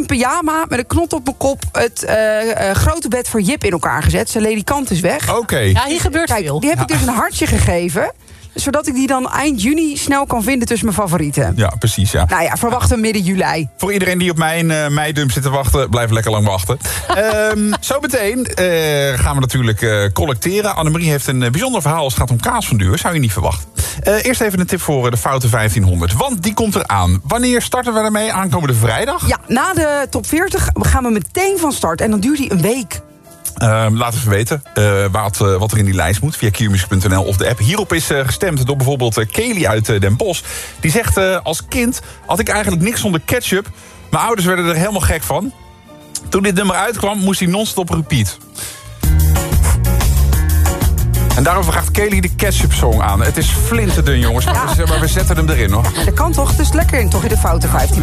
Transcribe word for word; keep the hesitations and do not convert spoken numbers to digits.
een pyjama met een knot op mijn kop... het uh, uh, grote bed voor Jip in elkaar gezet. Zijn ledikant is weg. Oké. Okay. Ja, hier gebeurt Kijk, veel. die heb ja. ik dus een hartje gegeven... zodat ik die dan eind juni snel kan vinden tussen mijn favorieten. Ja, precies, ja. Nou ja, verwacht hem midden juli. Voor iedereen die op mijn uh, meidump zit te wachten... blijf lekker lang wachten. um, zo meteen uh, gaan we natuurlijk uh, collecteren. Annemarie heeft een uh, bijzonder verhaal als het gaat om kaasfondue. Zou je niet verwachten. Uh, eerst even een tip voor uh, de Foute vijftienhonderd. Want die komt eraan. Wanneer starten we ermee? Aankomende vrijdag? Ja, na de top veertig gaan we meteen van start. En dan duurt die een week. Uh, laat even weten uh, wat, uh, wat er in die lijst moet via Q-music punt n l of de app. Hierop is uh, gestemd door bijvoorbeeld uh, Kelly uit uh, Den Bosch. Die zegt, uh, als kind had ik eigenlijk niks zonder ketchup. Mijn ouders werden er helemaal gek van. Toen dit nummer uitkwam, moest hij non-stop repeat. En daarover vraagt Kelly de ketchup-song aan. Het is flinterdun, jongens, maar, ja. we, maar we zetten hem erin, hoor. Ja, dat kan toch? Het is lekker in, toch in de Foute vijftien.